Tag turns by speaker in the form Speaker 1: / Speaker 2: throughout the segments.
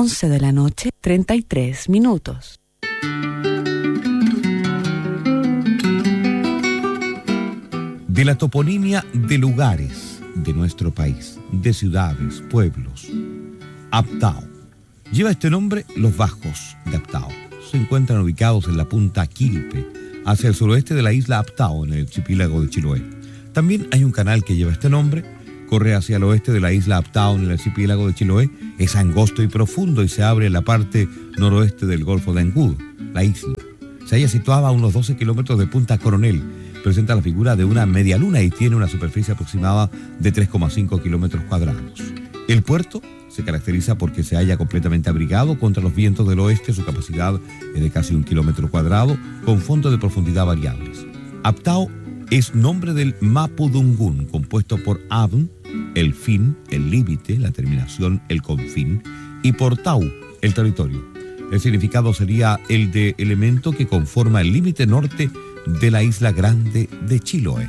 Speaker 1: 11 de la noche, 33 minutos.
Speaker 2: De la toponimia de lugares de nuestro país, de ciudades, pueblos. Aptao. Lleva este nombre los Bajos de Aptao. Se encuentran ubicados en la punta Quilpe, hacia el suroeste de la isla Aptao, en el archipiélago de Chiloé. También hay un canal que lleva este nombre, corre hacia el oeste de la isla Aptao, en el archipiélago de Chiloé. Es angosto y profundo y se abre en la parte noroeste del Golfo de Engudo. La isla se halla situada a unos 12 kilómetros de Punta Coronel. Presenta la figura de una media luna y tiene una superficie aproximada de 3,5 kilómetros cuadrados. El puerto se caracteriza porque se halla completamente abrigado contra los vientos del oeste. Su capacidad es de casi 1 kilómetro cuadrado, con fondos de profundidad variables. Aptao es nombre del mapudungún, compuesto por abn, el fin, el límite, la terminación, el confín, y por tau, el territorio. El significado sería el de elemento que conforma el límite norte de la isla grande de Chiloé.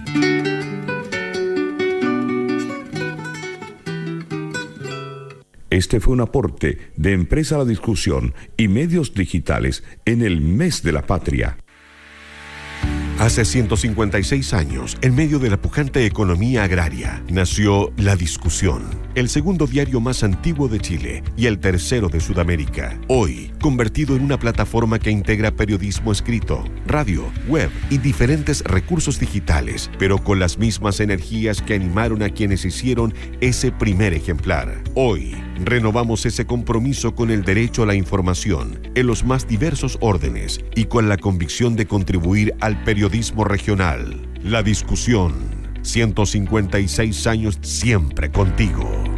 Speaker 3: Este fue un aporte de Empresa La Discusión y Medios Digitales en el Mes de la Patria.
Speaker 4: Hace 156 años, en medio de la pujante economía agraria, nació La Discusión, el segundo diario más antiguo de Chile y el tercero de Sudamérica. Hoy, convertido en una plataforma que integra periodismo escrito, radio, web y diferentes recursos digitales, pero con las mismas energías que animaron a quienes hicieron ese primer ejemplar. Hoy, renovamos ese compromiso con el derecho a la información en los más diversos órdenes y con la convicción de contribuir al periodismo regional. La Discusión, 156 años siempre contigo.